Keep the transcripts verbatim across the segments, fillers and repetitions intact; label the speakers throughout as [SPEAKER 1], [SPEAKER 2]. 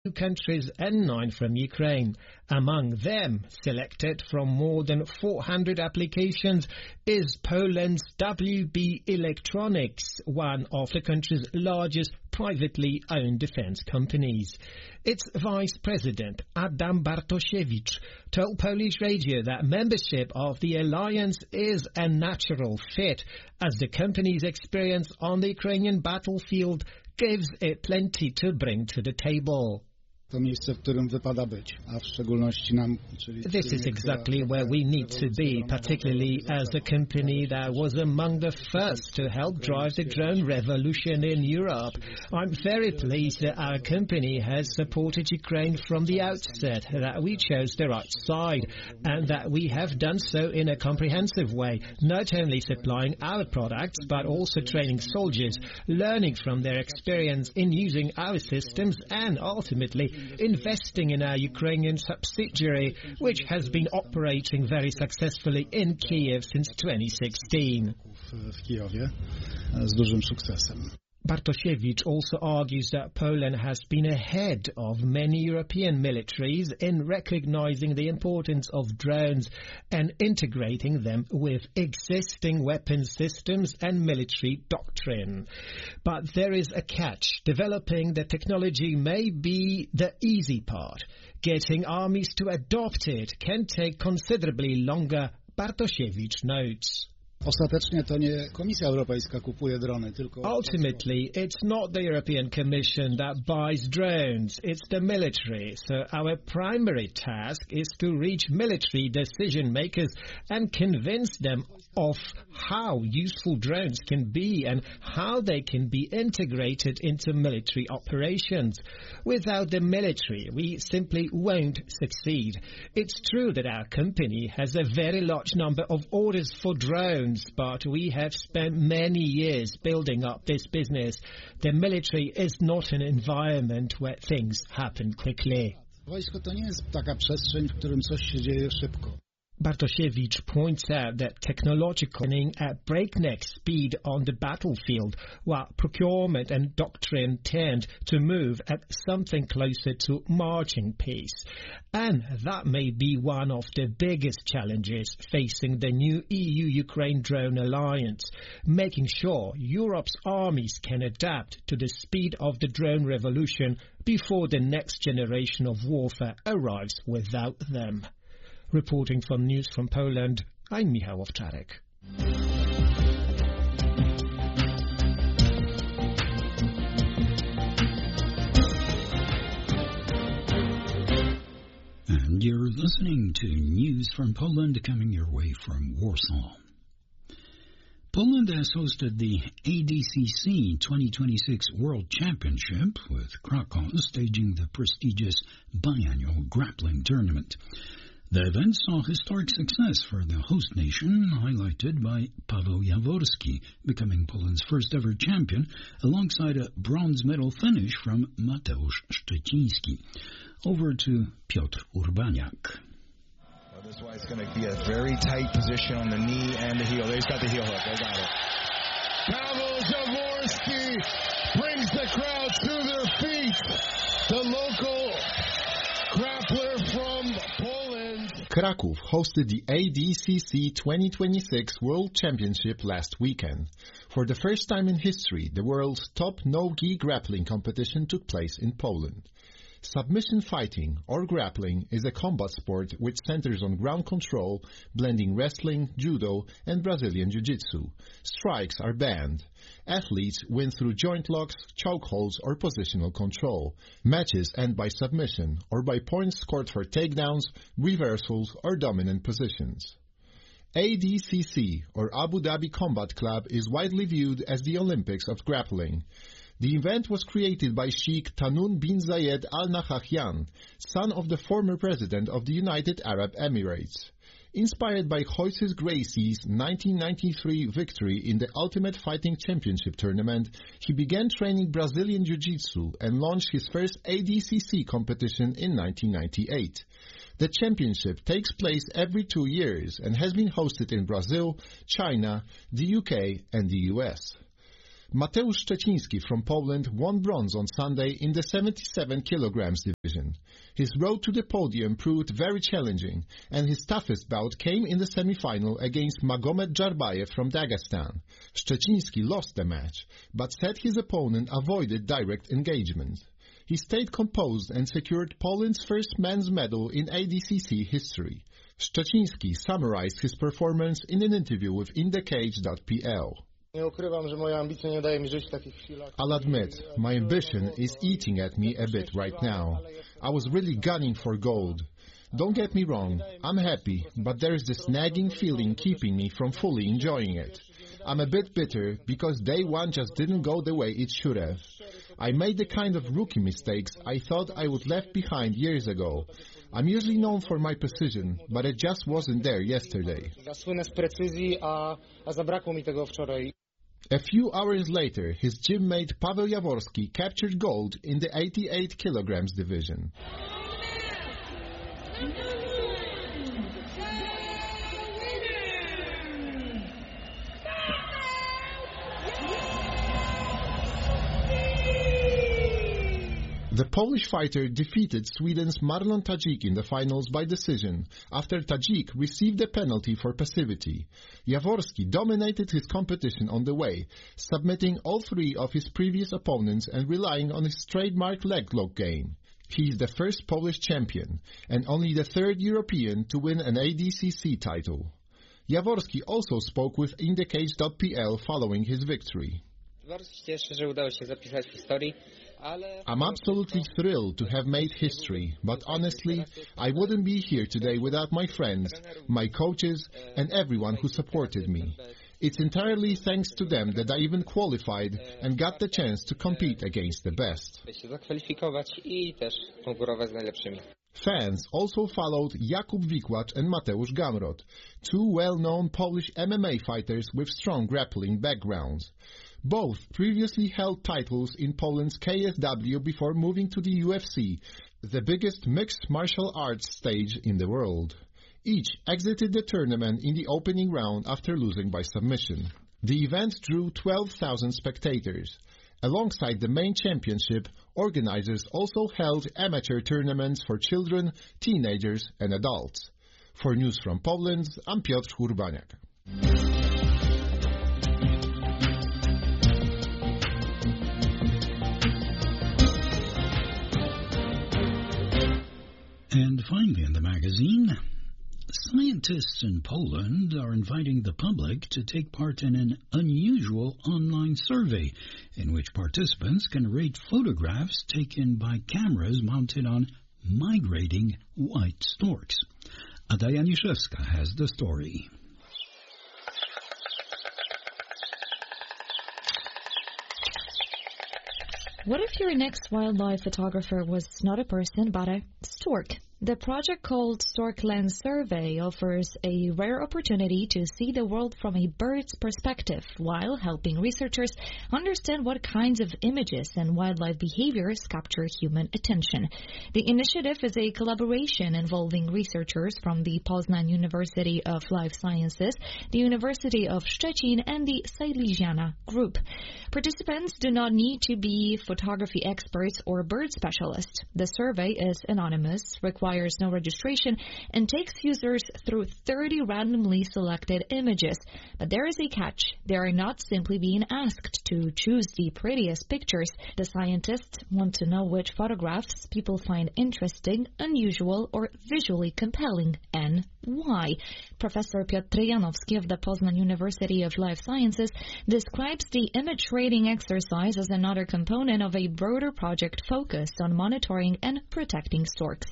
[SPEAKER 1] countries and nine from Ukraine. Among them, selected from more than four hundred applications, is Poland's W B Electronics, one of the country's largest privately owned defense companies. Its vice president, Adam Bartosiewicz, told Polish radio that membership of the alliance is a natural fit, as the company's experience on the Ukrainian battlefield gives it plenty to bring to the table.
[SPEAKER 2] This
[SPEAKER 1] is exactly where we need to be, particularly as a company that was among the first to help drive the drone revolution in Europe. I'm very pleased that our company has supported Ukraine from the outset, that we chose the right side, and that we have done so in a comprehensive way, not only supplying our products, but also training soldiers, learning from their experience in using our systems, and ultimately investing in our Ukrainian subsidiary, which has been operating very successfully in Kiev since twenty sixteen. Bartosiewicz also argues that Poland has been ahead of many European militaries in recognizing the importance of drones and integrating them with existing weapon systems and military doctrine. But there is a catch. Developing the technology may be the easy part. Getting armies to adopt it can take considerably longer, Bartosiewicz notes.
[SPEAKER 2] Ultimately,
[SPEAKER 1] it's not the European Commission that buys drones, it's the military. So our primary task is to reach military decision makers and convince them of how useful drones can be and how they can be integrated into military operations. Without the military, we simply won't succeed. It's true that our company has a very large number of orders for drones, but we have spent many years building up this business. The military is not an environment where things happen quickly. Bartosiewicz points out that technological running at breakneck speed on the battlefield, while procurement and doctrine tend to move at something closer to marching pace. And that may be one of the biggest challenges facing the new E U-Ukraine drone alliance, making sure Europe's armies can adapt to the speed of the drone revolution before the next generation of warfare arrives without them. Reporting from News from Poland, I'm Michał Owczarek.
[SPEAKER 3] And you're listening to News from Poland coming your way from Warsaw. Poland has hosted the A D C C twenty twenty-six World Championship, with Krakow staging the prestigious biannual grappling tournament. The event saw historic success for the host nation, highlighted by Paweł Jaworski becoming Poland's first-ever champion, alongside a bronze medal finish from Mateusz Szczeciński. Over to Piotr Urbaniak.
[SPEAKER 4] Well, this is why it's going to be a very tight position on the knee and the heel. They've got the heel hook. They got it. Paweł Jaworski brings the crowd to their feet. The local grappler from Poland.
[SPEAKER 5] Kraków hosted the A D C C twenty twenty-six World Championship last weekend. For the first time in history, the world's top no-gi grappling competition took place in Poland. Submission fighting, or grappling, is a combat sport which centers on ground control, blending wrestling, judo, and Brazilian jiu-jitsu. Strikes are banned. Athletes win through joint locks, chokeholds, or positional control. Matches end by submission, or by points scored for takedowns, reversals, or dominant positions. A D C C, or Abu Dhabi Combat Club, is widely viewed as the Olympics of grappling. The event was created by Sheikh Tahnoun bin Zayed Al Nahyan, son of the former president of the United Arab Emirates. Inspired by Royce Gracie's nineteen ninety-three victory in the Ultimate Fighting Championship tournament, he began training Brazilian Jiu-Jitsu and launched his first A D C C competition in nineteen ninety-eight. The championship takes place every two years and has been hosted in Brazil, China, the U K, and the U S. Mateusz Szczeciński from Poland won bronze on Sunday in the seventy-seven kilograms division. His road to the podium proved very challenging, and his toughest bout came in the semi-final against Magomed Jarbayev from Dagestan. Szczeciński lost the match, but said his opponent avoided direct engagement. He stayed composed and secured Poland's first men's medal in A D C C history. Szczeciński summarized his performance in an interview with Indecage dot p l. I'll admit, my ambition is eating at me a bit right now. I was really gunning for gold. Don't get me wrong, I'm happy, but there's this nagging feeling keeping me from fully enjoying it. I'm a bit bitter because day one just didn't go the way it should have. I made the kind of rookie mistakes I thought I would left behind years ago. I'm usually known for my precision, but it just wasn't there yesterday. A few hours later, his gym mate Paweł Jaworski captured gold in the eighty-eight kilograms division. The Polish fighter defeated Sweden's Marlon Tajik in the finals by decision after Tajik received a penalty for passivity. Jaworski dominated his competition on the way, submitting all three of his previous opponents and relying on his trademark leg lock game. He is the first Polish champion and only the third European to win an A D C C title. Jaworski also spoke with Indecage dot p l following his victory. I'm absolutely thrilled to have made history, but honestly, I wouldn't be here today without my friends, my coaches, and everyone who supported me. It's entirely thanks to them that I even qualified and got the chance to compete against the best. Fans also followed Jakub Wikłacz and Mateusz Gamrot, two well-known Polish M M A fighters with strong grappling backgrounds. Both previously held titles in Poland's K S W before moving to the U F C, the biggest mixed martial arts stage in the world. Each exited the tournament in the opening round after losing by submission. The event drew twelve thousand spectators. Alongside the main championship, organizers also held amateur tournaments for children, teenagers and adults. For News from Poland, I'm Piotr Urbaniak.
[SPEAKER 3] And finally in the magazine, scientists in Poland are inviting the public to take part in an unusual online survey in which participants can rate photographs taken by cameras mounted on migrating white storks. Ada Janiszewska has the story.
[SPEAKER 6] What if your next wildlife photographer was not a person but a stork? The project called Stork Lens Survey offers a rare opportunity to see the world from a bird's perspective while helping researchers understand what kinds of images and wildlife behaviors capture human attention. The initiative is a collaboration involving researchers from the Poznań University of Life Sciences, the University of Szczecin, and the Silesiana Group. Participants do not need to be photography experts or bird specialists. The survey is anonymous, requires no registration, and takes users through thirty randomly selected images. But there is a catch. They are not simply being asked to choose the prettiest pictures. The scientists want to know which photographs people find interesting, unusual, or visually compelling, and why. Professor Piotr Janowski of the Poznań University of Life Sciences describes the image rating exercise as another component of a broader project focused on monitoring and protecting storks.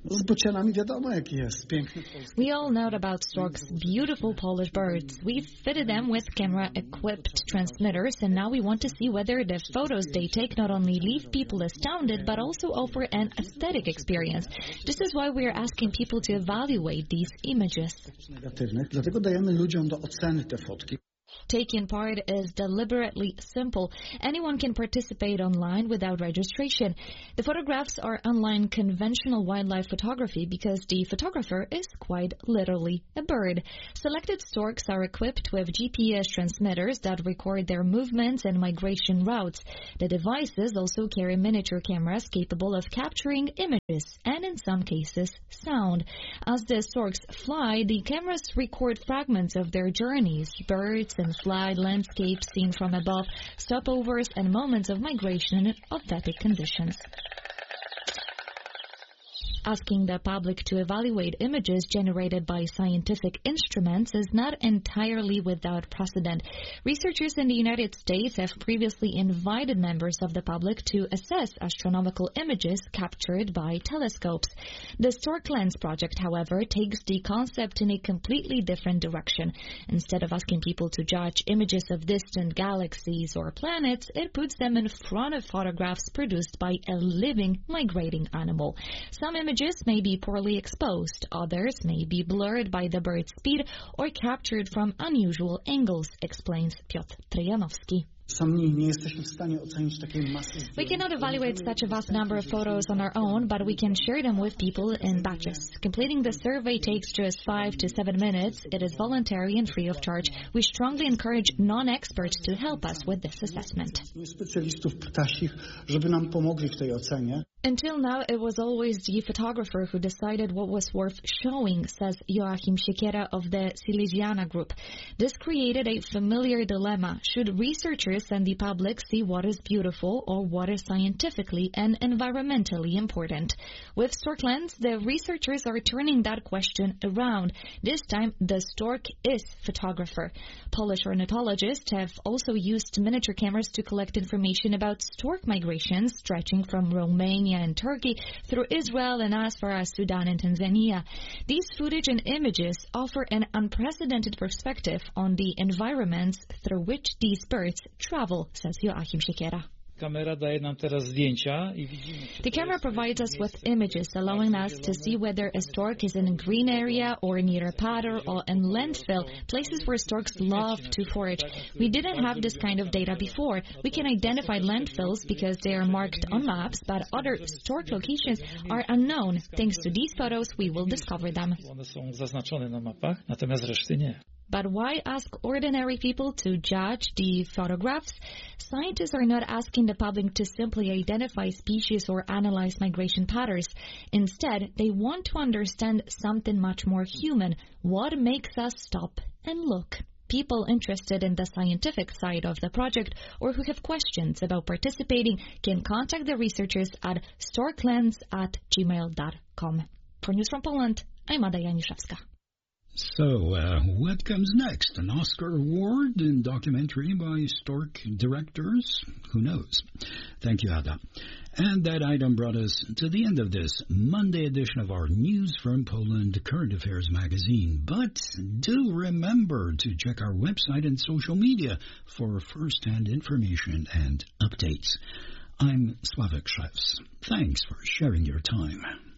[SPEAKER 6] We all know about storks, beautiful Polish birds. We've fitted them with camera-equipped transmitters, and now we want to see whether the photos they take not only leave people astounded, but also offer an aesthetic experience. This is why we are asking people to evaluate these images. Taking part is deliberately simple. Anyone can participate online without registration. The photographs are unlike conventional wildlife photography because the photographer is quite literally a bird. Selected storks are equipped with G P S transmitters that record their movements and migration routes. The devices also carry miniature cameras capable of capturing images and, in some cases, sound. As the storks fly, the cameras record fragments of their journeys, birds and flag landscapes seen from above, stopovers, and moments of migration of aquatic conditions. Asking the public to evaluate images generated by scientific instruments is not entirely without precedent. Researchers in the United States have previously invited members of the public to assess astronomical images captured by telescopes. The Stork Lens project, however, takes the concept in a completely different direction. Instead of asking people to judge images of distant galaxies or planets, it puts them in front of photographs produced by a living, migrating animal. Some images Images may be poorly exposed, others may be blurred by the bird's speed or captured from unusual angles, explains Piotr Trojanowski. We cannot evaluate such a vast number of photos on our own, but we can share them with people in batches. Completing the survey takes just five to seven minutes. It is voluntary and free of charge. We strongly encourage non-experts to help us with this assessment. Until now, it was always the photographer who decided what was worth showing, says Joachim Siekiera of the Silesiana Group. This created a familiar dilemma. Should researchers and the public see what is beautiful or what is scientifically and environmentally important? With Stork Lens, the researchers are turning that question around. This time, the stork is photographer. Polish ornithologists have also used miniature cameras to collect information about stork migrations stretching from Romania and Turkey through Israel and as far as Sudan and Tanzania. These footage and images offer an unprecedented perspective on the environments through which these birds travel, says Joachim Siekiera. The camera provides us with images, allowing us to see whether a stork is in a green area or near a pattern or in landfill, places where storks love to forage. We didn't have this kind of data before. We can identify landfills because they are marked on maps, but other stork locations are unknown. Thanks to these photos, we will discover them. But why ask ordinary people to judge the photographs? Scientists are not asking the public to simply identify species or analyze migration patterns. Instead, they want to understand something much more human. What makes us stop and look? People interested in the scientific side of the project or who have questions about participating can contact the researchers at storklens at gmail dot com. For News from Poland, I'm Ada Janiszewska.
[SPEAKER 3] So, uh, what comes next? An Oscar award in documentary by stork directors? Who knows? Thank you, Ada. And that item brought us to the end of this Monday edition of our News from Poland Current Affairs magazine. But do remember to check our website and social media for first-hand information and updates. I'm Sławek Szewc. Thanks for sharing your time.